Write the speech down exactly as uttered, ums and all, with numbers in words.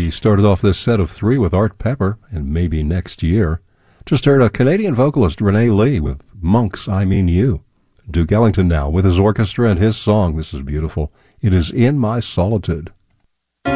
We started off this set of three with Art Pepper and Maybe Next Year. Just heard a Canadian vocalist, Renee Lee, with Monks, I Mean You. Duke Ellington now with his orchestra and his song. This is beautiful. It is In My Solitude.